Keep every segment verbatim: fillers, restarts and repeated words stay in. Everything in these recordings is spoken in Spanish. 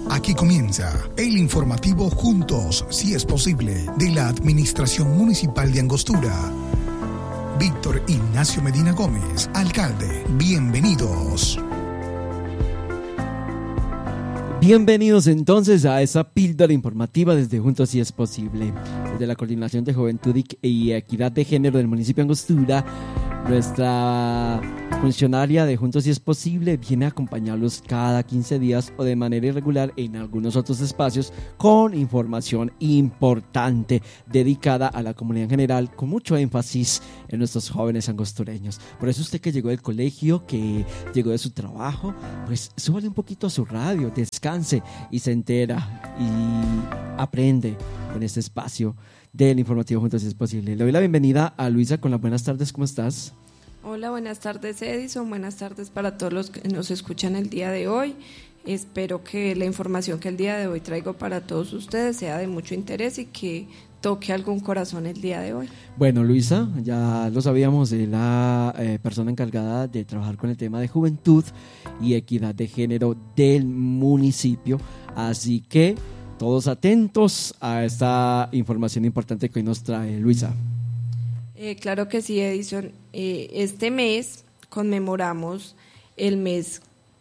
Aquí comienza el informativo Juntos, si es posible, de la Administración Municipal de Angostura. Víctor Ignacio Medina Gómez, alcalde. Bienvenidos. Bienvenidos entonces a esa píldora informativa desde Juntos si es posible. Desde la Coordinación de Juventud y Equidad de Género del municipio de Angostura, nuestra funcionaria de Juntos si es posible viene a acompañarlos cada quince días o de manera irregular en algunos otros espacios con información importante dedicada a la comunidad en general, con mucho énfasis en nuestros jóvenes angostureños. Por eso usted que llegó del colegio, que llegó de su trabajo, pues súbale un poquito a su radio, descanse y se entera y aprende con este espacio del informativo Juntos si es posible. Le doy la bienvenida a Luisa con las buenas tardes. ¿Cómo estás? Hola, buenas tardes Edison, buenas tardes para todos los que nos escuchan el día de hoy. Espero que la información que el día de hoy traigo para todos ustedes sea de mucho interés y que toque algún corazón el día de hoy. Bueno, Luisa, ya lo sabíamos, de la eh, persona encargada de trabajar con el tema de juventud y equidad de género del municipio, así que todos atentos a esta información importante que hoy nos trae Luisa. Eh, claro que sí, Edison. Eh, este mes conmemoramos el mes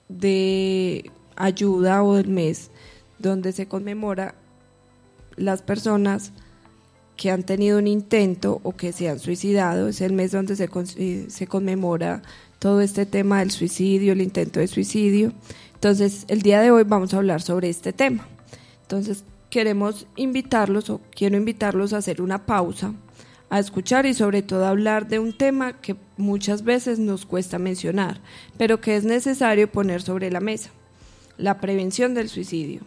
de ayuda o el mes donde se conmemora las personas que han tenido un intento o que se han suicidado. Es el mes donde se, eh, se conmemora todo este tema del suicidio, el intento de suicidio. Entonces, el día de hoy vamos a hablar sobre este tema. Entonces, queremos invitarlos o quiero invitarlos a hacer una pausa, a escuchar y sobre todo a hablar de un tema que muchas veces nos cuesta mencionar, pero que es necesario poner sobre la mesa: la prevención del suicidio.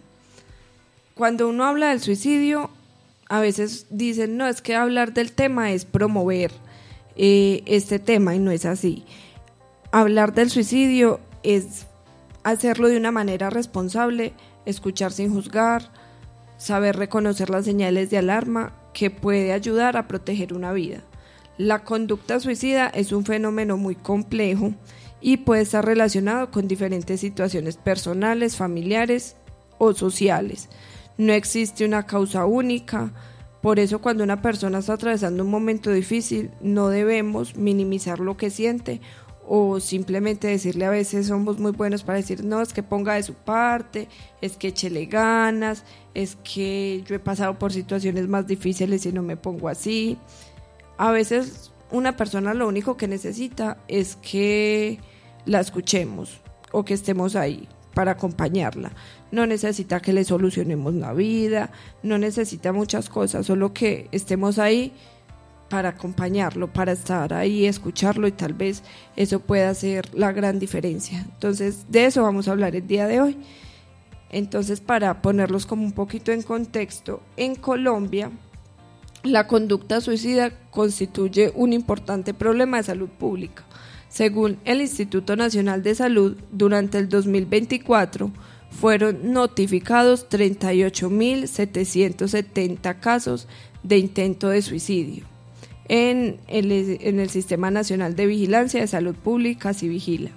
Cuando uno habla del suicidio, a veces dicen, no, es que hablar del tema es promover eh, este tema, y no es así. Hablar del suicidio es hacerlo de una manera responsable, escuchar sin juzgar, saber reconocer las señales de alarma que puede ayudar a proteger una vida. La conducta suicida es un fenómeno muy complejo y puede estar relacionado con diferentes situaciones personales, familiares o sociales. No existe una causa única, por eso cuando una persona está atravesando un momento difícil no debemos minimizar lo que siente o simplemente decirle. A veces somos muy buenos para decir, no, es que ponga de su parte, es que échele ganas, es que yo he pasado por situaciones más difíciles y no me pongo así. A veces una persona lo único que necesita es que la escuchemos o que estemos ahí para acompañarla. No necesita que le solucionemos la vida, no necesita muchas cosas, solo que estemos ahí para acompañarlo, para estar ahí, escucharlo, y tal vez eso pueda ser la gran diferencia. Entonces, de eso vamos a hablar el día de hoy. Entonces, para ponerlos como un poquito en contexto, en Colombia, la conducta suicida constituye un importante problema de salud pública. Según el Instituto Nacional de Salud, durante el dos mil veinticuatro fueron notificados treinta y ocho mil setecientos setenta casos de intento de suicidio en el, en el Sistema Nacional de Vigilancia de Salud Pública, Sivigila.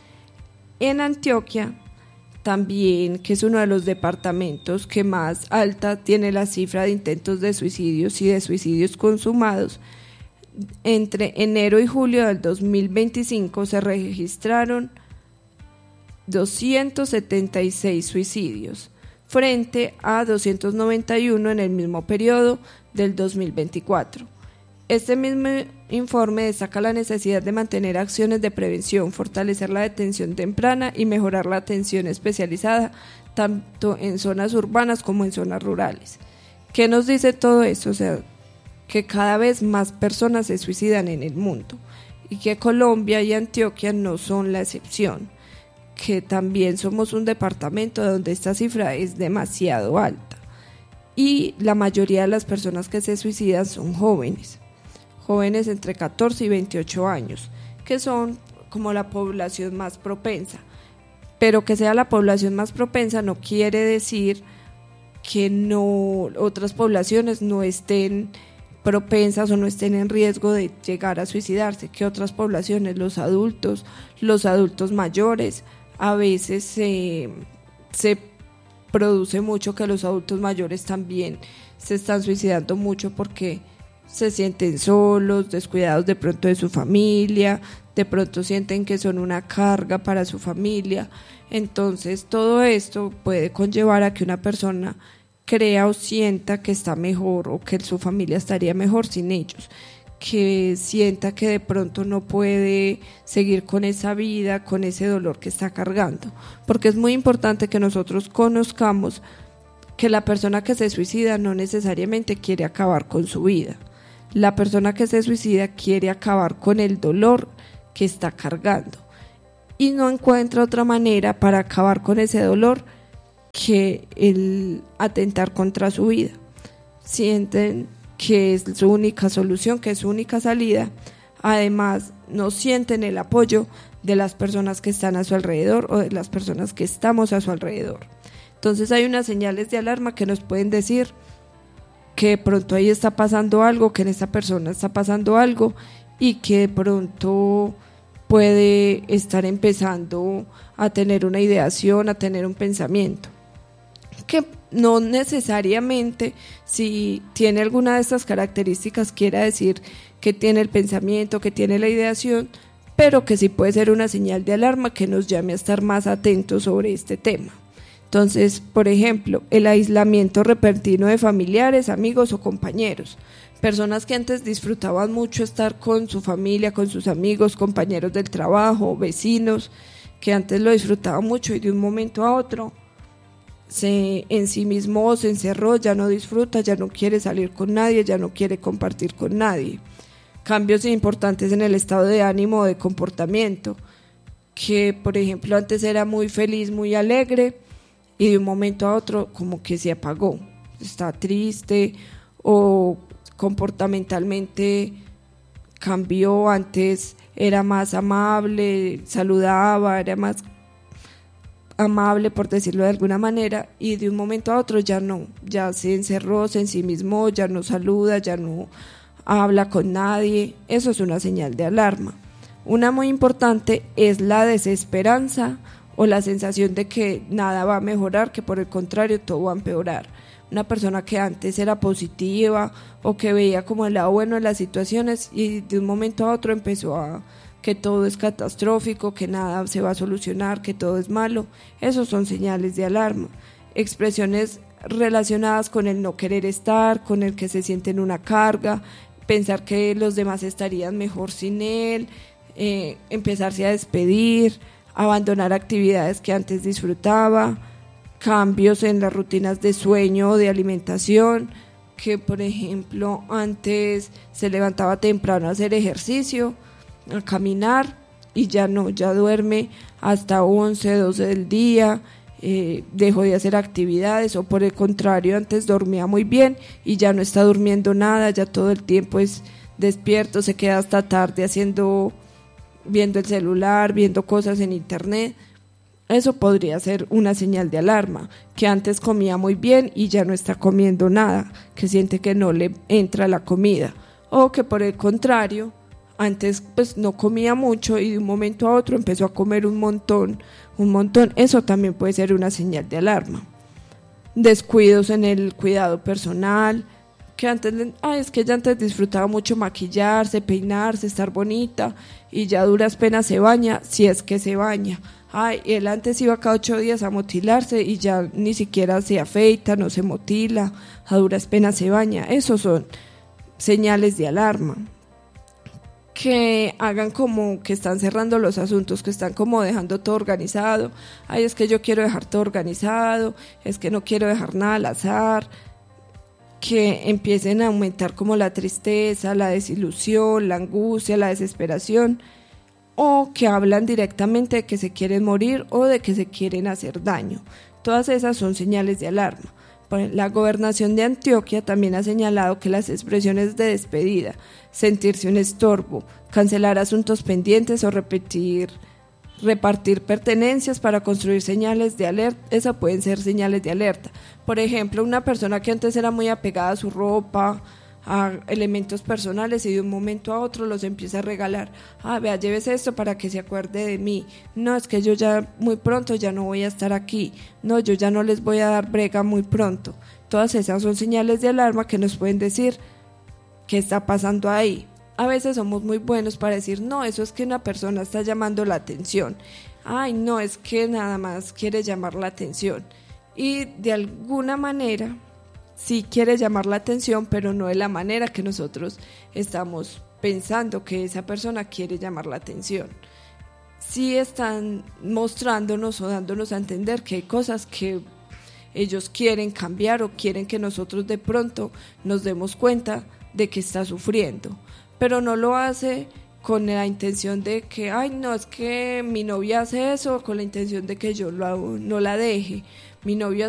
En Antioquia, también, que es uno de los departamentos que más alta tiene la cifra de intentos de suicidios y de suicidios consumados, entre enero y julio del dos mil veinticinco se registraron doscientos setenta y seis suicidios, frente a doscientos noventa y uno en el mismo periodo del dos mil veinticuatro. Este mismo informe destaca la necesidad de mantener acciones de prevención, fortalecer la detención temprana y mejorar la atención especializada, tanto en zonas urbanas como en zonas rurales. ¿Qué nos dice todo eso? O sea, que cada vez más personas se suicidan en el mundo y que Colombia y Antioquia no son la excepción, que también somos un departamento donde esta cifra es demasiado alta y la mayoría de las personas que se suicidan son jóvenes. jóvenes entre catorce y veintiocho años, que son como la población más propensa. Pero que sea la población más propensa no quiere decir que no otras poblaciones no estén propensas o no estén en riesgo de llegar a suicidarse, que otras poblaciones, los adultos, los adultos mayores, a veces se, se produce mucho que los adultos mayores también se están suicidando mucho porque se sienten solos, descuidados de pronto de su familia, de pronto sienten que son una carga para su familia. Entonces todo esto puede conllevar a que una persona crea o sienta que está mejor o que su familia estaría mejor sin ellos, que sienta que de pronto no puede seguir con esa vida, con ese dolor que está cargando, porque es muy importante que nosotros conozcamos que la persona que se suicida no necesariamente quiere acabar con su vida. La persona que se suicida quiere acabar con el dolor que está cargando y no encuentra otra manera para acabar con ese dolor que el atentar contra su vida. Sienten que es su única solución, que es su única salida. Además, no sienten el apoyo de las personas que están a su alrededor o de las personas que estamos a su alrededor. Entonces hay unas señales de alarma que nos pueden decir que de pronto ahí está pasando algo, que en esta persona está pasando algo y que de pronto puede estar empezando a tener una ideación, a tener un pensamiento. Que no necesariamente, si tiene alguna de estas características, quiera decir que tiene el pensamiento, que tiene la ideación, pero que sí puede ser una señal de alarma que nos llame a estar más atentos sobre este tema. Entonces, por ejemplo, el aislamiento repentino de familiares, amigos o compañeros. Personas que antes disfrutaban mucho estar con su familia, con sus amigos, compañeros del trabajo, vecinos, que antes lo disfrutaban mucho y de un momento a otro se ensimismó, se encerró, ya no disfruta, ya no quiere salir con nadie, ya no quiere compartir con nadie. Cambios importantes en el estado de ánimo o de comportamiento, que por ejemplo antes era muy feliz, muy alegre y de un momento a otro como que se apagó, está triste o comportamentalmente cambió. Antes era más amable, saludaba, era más amable, por decirlo de alguna manera, y de un momento a otro ya no, ya se encerró, se ensimismó, ya no saluda, ya no habla con nadie. Eso es una señal de alarma. Una muy importante es la desesperanza o la sensación de que nada va a mejorar, que por el contrario todo va a empeorar. Una persona que antes era positiva o que veía como el lado bueno de las situaciones y de un momento a otro empezó a que todo es catastrófico, que nada se va a solucionar, que todo es malo. Esos son señales de alarma. Expresiones relacionadas con el no querer estar, con el que se sienten una carga, pensar que los demás estarían mejor sin él, eh, empezarse a despedir, abandonar actividades que antes disfrutaba, cambios en las rutinas de sueño o de alimentación, que por ejemplo antes se levantaba temprano a hacer ejercicio, a caminar y ya no, ya duerme hasta once, doce del día, eh, dejó de hacer actividades, o por el contrario antes dormía muy bien y ya no está durmiendo nada, ya todo el tiempo es despierto, se queda hasta tarde haciendo, viendo el celular, viendo cosas en internet. Eso podría ser una señal de alarma, que antes comía muy bien y ya no está comiendo nada, que siente que no le entra la comida, o que por el contrario antes pues no comía mucho y de un momento a otro empezó a comer un montón, un montón. Eso también puede ser una señal de alarma. Descuidos en el cuidado personal, que antes, ay, es que ella antes disfrutaba mucho maquillarse, peinarse, estar bonita y ya a duras penas se baña, si es que se baña. Ay, él antes iba cada ocho días a motilarse y ya ni siquiera se afeita, no se motila, a duras penas se baña. Esos son señales de alarma. Que hagan como que están cerrando los asuntos, que están como dejando todo organizado. Ay, es que yo quiero dejar todo organizado, es que no quiero dejar nada al azar. Que empiecen a aumentar como la tristeza, la desilusión, la angustia, la desesperación, o que hablan directamente de que se quieren morir o de que se quieren hacer daño. Todas esas son señales de alarma. La gobernación de Antioquia también ha señalado que las expresiones de despedida, sentirse un estorbo, cancelar asuntos pendientes o repetir, repartir pertenencias para construir señales de alerta, esas pueden ser señales de alerta. Por ejemplo, una persona que antes era muy apegada a su ropa, a elementos personales y de un momento a otro los empieza a regalar. Ah, vea, llévese esto para que se acuerde de mí. No, es que yo ya muy pronto ya no voy a estar aquí. No, yo ya no les voy a dar brega muy pronto. Todas esas son señales de alarma que nos pueden decir qué está pasando ahí. A veces somos muy buenos para decir, no, eso es que una persona está llamando la atención. Ay, no, es que nada más quiere llamar la atención. Y de alguna manera sí quiere llamar la atención, pero no de la manera que nosotros estamos pensando que esa persona quiere llamar la atención. Sí están mostrándonos o dándonos a entender que hay cosas que ellos quieren cambiar o quieren que nosotros de pronto nos demos cuenta de que está sufriendo, pero no lo hace con la intención de que, ay, no, es que mi novia hace eso, con la intención de que yo lo hago, no la deje. Mi novio